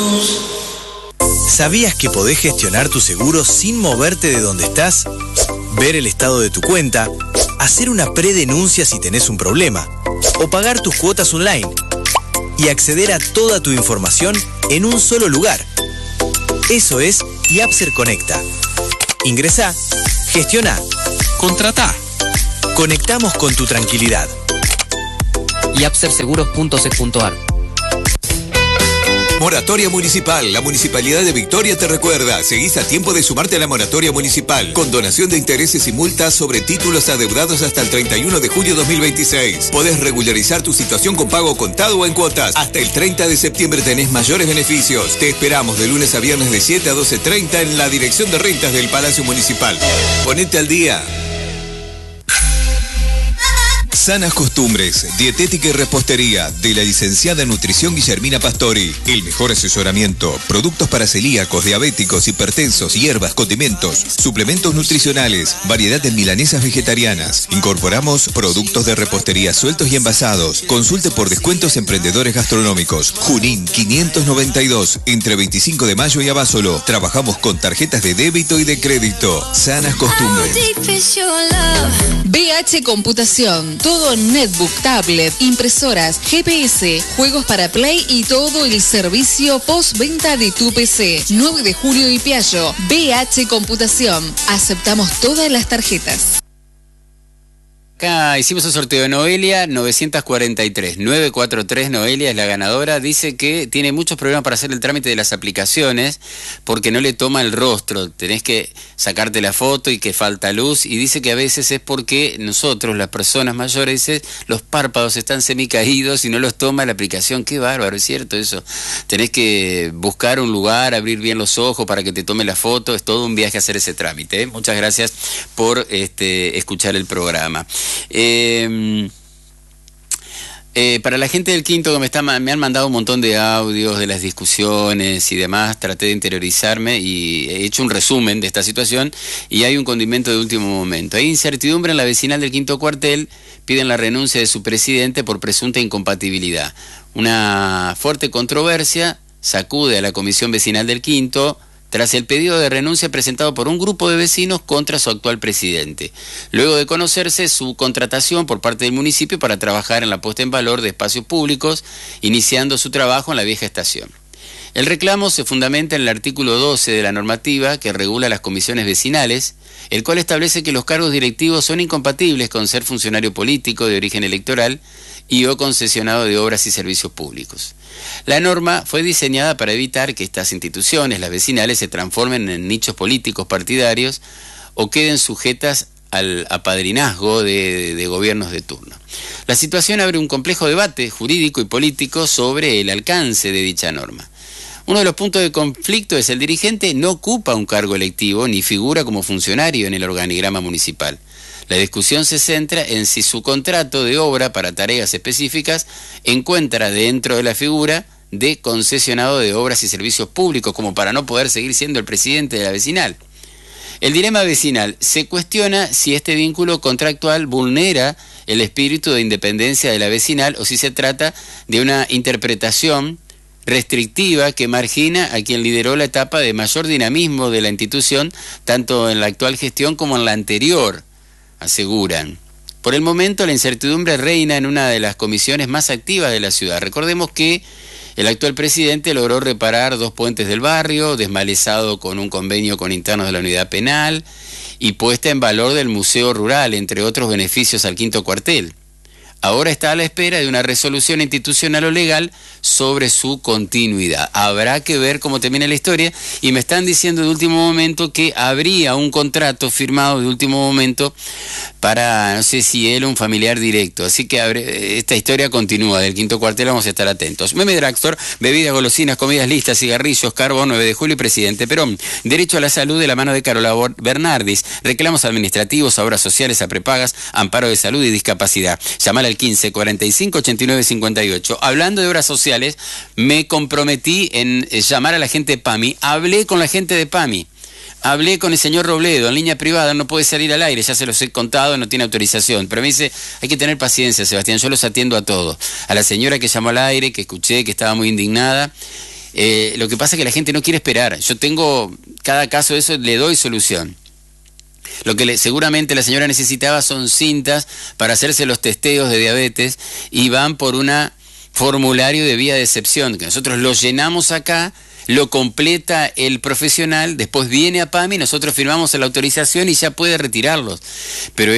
¿Sabías que podés gestionar tu seguro sin moverte de donde estás? Ver el estado de tu cuenta, hacer una predenuncia si tenés un problema, o pagar tus cuotas online, y acceder a toda tu información en un solo lugar. Eso es Yapser Conecta. Ingresá, gestiona, contratá. Conectamos con tu tranquilidad. yapserseguros.se.ar. Moratoria Municipal. La Municipalidad de Victoria te recuerda. Seguís a tiempo de sumarte a la Moratoria Municipal. Con donación de intereses y multas sobre títulos adeudados hasta el 31 de julio 2026. Podés regularizar tu situación con pago contado o en cuotas. Hasta el 30 de septiembre tenés mayores beneficios. Te esperamos de lunes a viernes de 7 a 12:30 en la Dirección de Rentas del Palacio Municipal. Ponete al día. Sanas Costumbres, Dietética y Repostería, de la licenciada en Nutrición Guillermina Pastori. El mejor asesoramiento, productos para celíacos, diabéticos, hipertensos, hierbas, condimentos, suplementos nutricionales, variedad de milanesas vegetarianas. Incorporamos productos de repostería sueltos y envasados. Consulte por descuentos emprendedores gastronómicos. Junín 592, entre 25 de mayo y Abasolo. Trabajamos con tarjetas de débito y de crédito. Sanas Costumbres. BH Computación. Todo en netbook, tablet, impresoras, GPS, juegos para Play y todo el servicio postventa de tu PC. 9 de julio y Piaggio. BH Computación. Aceptamos todas las tarjetas. Acá hicimos un sorteo de Noelia 943. 943 Noelia es la ganadora. Dice que tiene muchos problemas para hacer el trámite de las aplicaciones porque no le toma el rostro. Tenés que sacarte la foto y que falta luz. Y dice que a veces es porque nosotros, las personas mayores, los párpados están semicaídos y no los toma la aplicación. Qué bárbaro, es cierto eso. Tenés que buscar un lugar, abrir bien los ojos para que te tome la foto. Es todo un viaje hacer ese trámite, ¿eh? Muchas gracias por escuchar el programa. Para la gente del Quinto que me han mandado un montón de audios de las discusiones y demás, traté de interiorizarme y he hecho un resumen de esta situación y hay un condimento de último momento. Hay incertidumbre en la vecinal del Quinto Cuartel, piden la renuncia de su presidente por presunta incompatibilidad. Una fuerte controversia sacude a la Comisión Vecinal del Quinto tras el pedido de renuncia presentado por un grupo de vecinos contra su actual presidente, luego de conocerse su contratación por parte del municipio para trabajar en la puesta en valor de espacios públicos, iniciando su trabajo en la vieja estación. El reclamo se fundamenta en el artículo 12 de la normativa que regula las comisiones vecinales, el cual establece que los cargos directivos son incompatibles con ser funcionario político de origen electoral y o concesionado de obras y servicios públicos. La norma fue diseñada para evitar que estas instituciones, las vecinales, se transformen en nichos políticos partidarios o queden sujetas al apadrinazgo de gobiernos de turno. La situación abre un complejo debate jurídico y político sobre el alcance de dicha norma. Uno de los puntos de conflicto es el dirigente no ocupa un cargo electivo ni figura como funcionario en el organigrama municipal. La discusión se centra en si su contrato de obra para tareas específicas encuentra dentro de la figura de concesionado de obras y servicios públicos como para no poder seguir siendo el presidente de la vecinal. El dilema vecinal se cuestiona si este vínculo contractual vulnera el espíritu de independencia de la vecinal o si se trata de una interpretación restrictiva que margina a quien lideró la etapa de mayor dinamismo de la institución, tanto en la actual gestión como en la anterior, aseguran. Por el momento la incertidumbre reina en una de las comisiones más activas de la ciudad. Recordemos que el actual presidente logró reparar 2 puentes del barrio, desmalezado con un convenio con internos de la unidad penal y puesta en valor del Museo Rural, entre otros beneficios al Quinto Cuartel. Ahora está a la espera de una resolución institucional o legal sobre su continuidad. Habrá que ver cómo termina la historia y me están diciendo de último momento que habría un contrato firmado de último momento para, no sé si él o un familiar directo. Así que esta historia continúa. Del Quinto Cuartel vamos a estar atentos. Meme Dragstore, bebidas, golosinas, comidas listas, cigarrillos, carbón, 9 de julio y Presidente Perón. Derecho a la salud de la mano de Carola Bernardis. Reclamos administrativos, obras sociales, a prepagas, amparo de salud y discapacidad. Llamar al 15 45 89 58. Hablando de obras sociales, me comprometí en llamar a la gente de PAMI. Hablé con la gente de PAMI. Hablé con el señor Robledo en línea privada, no puede salir al aire, ya se los he contado, no tiene autorización. Pero me dice, hay que tener paciencia, Sebastián, yo los atiendo a todos. A la señora que llamó al aire, que escuché, que estaba muy indignada. Lo que pasa es que la gente no quiere esperar. Yo tengo, cada caso de eso le doy solución. Lo que seguramente la señora necesitaba son cintas para hacerse los testeos de diabetes y van por un formulario de vía de excepción, que nosotros lo llenamos acá, lo completa el profesional, después viene a PAMI, nosotros firmamos la autorización y ya puede retirarlos. Pero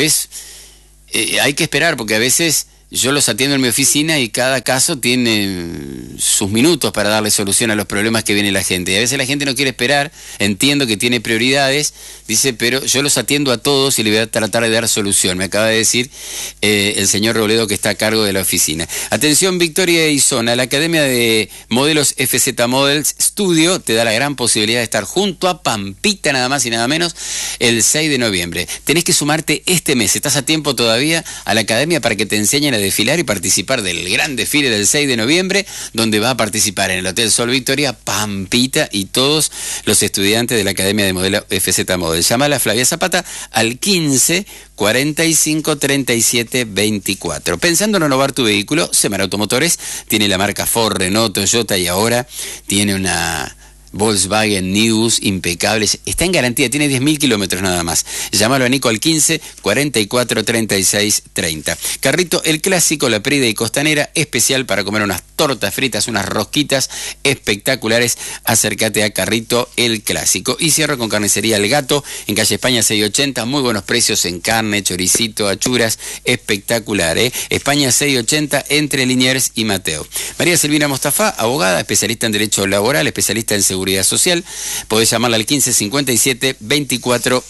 hay que esperar, porque a veces yo los atiendo en mi oficina y cada caso tiene sus minutos para darle solución a los problemas que viene la gente. Y a veces la gente no quiere esperar, entiendo que tiene prioridades, dice, pero yo los atiendo a todos y le voy a tratar de dar solución. Me acaba de decir el señor Robledo, que está a cargo de la oficina. Atención, Victoria y Zona, la Academia de Modelos FZ Models Studio te da la gran posibilidad de estar junto a Pampita, nada más y nada menos, el 6 de noviembre. Tenés que sumarte este mes, estás a tiempo todavía, a la Academia para que te enseñen a desfilar y participar del gran desfile del 6 de noviembre, donde va a participar en el Hotel Sol Victoria, Pampita y todos los estudiantes de la Academia de Modelo FZ Model. Llámala a Flavia Zapata al 15 45 37 24. Pensando en renovar tu vehículo, Semar Automotores tiene la marca Ford, Renault, Toyota y ahora tiene una Volkswagen News impecable, está en garantía, tiene 10.000 kilómetros nada más. Llámalo a Nico al 15 44 36 30. Carrito El Clásico, La Prida y Costanera, especial para comer unas tortas fritas, unas rosquitas espectaculares. Acércate a Carrito El Clásico. Y cierro con Carnicería El Gato, en calle España 680, muy buenos precios en carne, choricito, achuras, espectacular, España 680, entre Liniers y Mateo. María Silvina Mostafa, abogada, especialista en Derecho Laboral, especialista en Seguridad Social. Podés llamarla al 15 57 24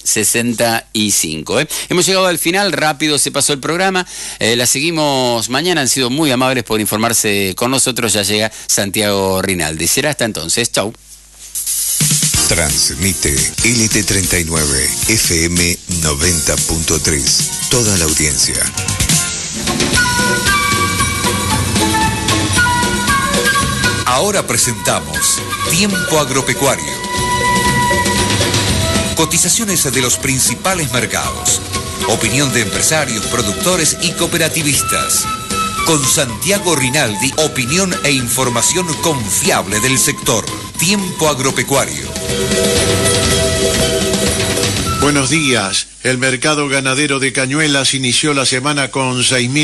65. Hemos llegado al final, rápido se pasó el programa. La seguimos mañana, han sido muy amables por informarse con nosotros. Ya llega Santiago Rinaldi. Será hasta entonces, chau. Transmite LT39 FM 90.3. Toda la audiencia. Ahora presentamos Tiempo Agropecuario. Cotizaciones de los principales mercados. Opinión de empresarios, productores y cooperativistas. Con Santiago Rinaldi, opinión e información confiable del sector. Tiempo Agropecuario. Buenos días. El mercado ganadero de Cañuelas inició la semana con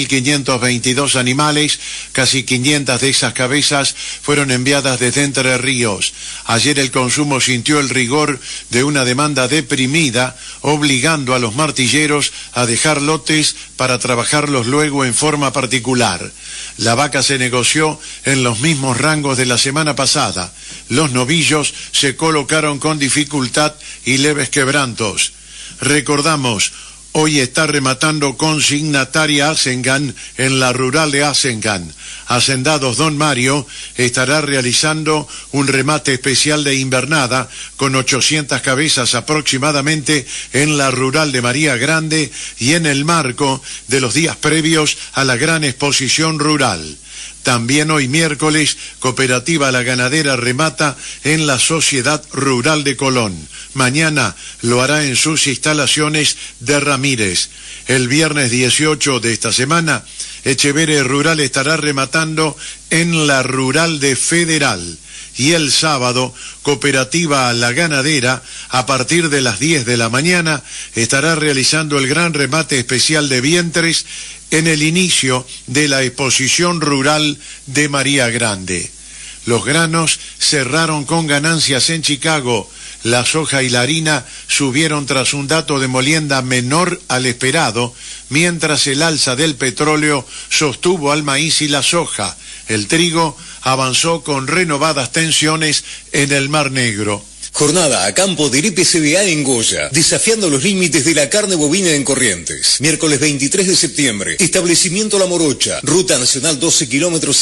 6.522 animales. Casi 500 de esas cabezas fueron enviadas desde Entre Ríos. Ayer el consumo sintió el rigor de una demanda deprimida, obligando a los martilleros a dejar lotes para trabajarlos luego en forma particular. La vaca se negoció en los mismos rangos de la semana pasada. Los novillos se colocaron con dificultad y leves quebrantos. Recordamos, hoy está rematando consignataria Asengan en la rural de Asengan. Hacendados Don Mario estará realizando un remate especial de invernada con 800 cabezas aproximadamente en la rural de María Grande y en el marco de los días previos a la gran exposición rural. También hoy miércoles, Cooperativa La Ganadera remata en la Sociedad Rural de Colón. Mañana lo hará en sus instalaciones de Ramírez. El viernes 18 de esta semana, Echeverre Rural estará rematando en la Rural de Federal. Y el sábado, Cooperativa La Ganadera, a partir de las 10 de la mañana, estará realizando el gran remate especial de vientres en el inicio de la exposición rural de María Grande. Los granos cerraron con ganancias en Chicago. La soja y la harina subieron tras un dato de molienda menor al esperado, mientras el alza del petróleo sostuvo al maíz y la soja. El trigo avanzó con renovadas tensiones en el Mar Negro. Jornada a campo del IPCBA en Goya, desafiando los límites de la carne bovina en Corrientes. Miércoles 23 de septiembre, establecimiento La Morocha, Ruta Nacional 12 kilómetros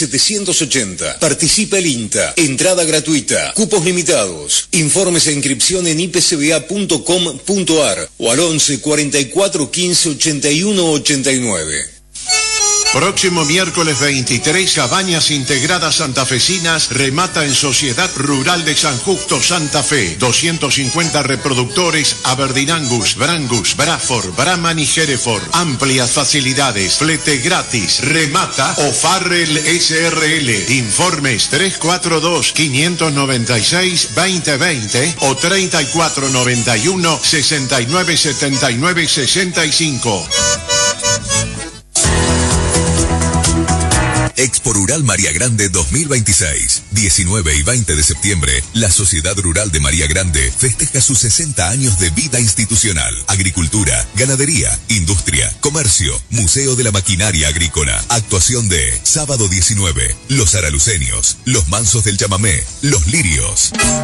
780. Participa el INTA, entrada gratuita, cupos limitados. Informes e inscripción en ipcba.com.ar o al 11 44 15 81 89. Próximo miércoles 23, Cabañas Integradas Santafesinas remata en Sociedad Rural de San Justo, Santa Fe. 250 reproductores Aberdeen Angus, Brangus, Braford, Brahman y Hereford. Amplias facilidades, flete gratis. Remata O'Farrell SRL. Informes 342-596-2020 o 3491-697965. Expo Rural María Grande 2026. 19 y 20 de septiembre, la Sociedad Rural de María Grande festeja sus 60 años de vida institucional. Agricultura, ganadería, industria, comercio, Museo de la Maquinaria Agrícola. Actuación de sábado 19, Los Araluceños, Los Mansos del Chamamé, Los Lirios.